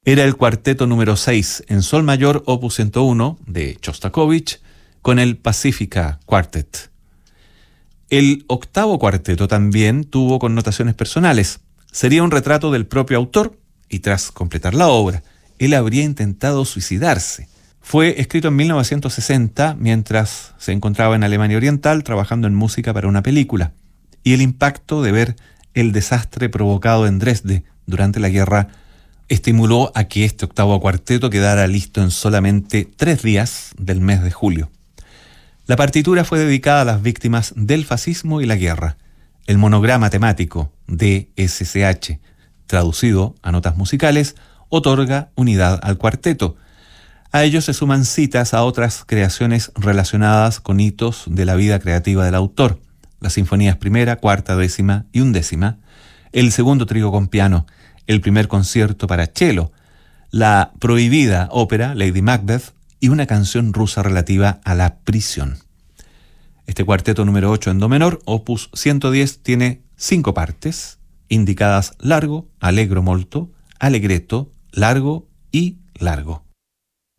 Era el cuarteto número 6 en sol mayor, opus 101 de Shostakovich, con el Pacifica Quartet. El octavo cuarteto también tuvo connotaciones personales. Sería un retrato del propio autor y tras completar la obra, él habría intentado suicidarse. Fue escrito en 1960 mientras se encontraba en Alemania Oriental trabajando en música para una película, y el impacto de ver el desastre provocado en Dresde durante la guerra estimuló a que este octavo cuarteto quedara listo en solamente 3 días del mes de julio. La partitura fue dedicada a las víctimas del fascismo y la guerra. El monograma temático DSCH, traducido a notas musicales, otorga unidad al cuarteto. A ello se suman citas a otras creaciones relacionadas con hitos de la vida creativa del autor: las sinfonías primera, cuarta, décima y undécima, el segundo trío con piano, el primer concierto para cello, la prohibida ópera Lady Macbeth y una canción rusa relativa a la prisión. Este cuarteto número 8 en do menor, opus 110, tiene 5 partes, indicadas largo, allegro molto, allegretto, largo y largo.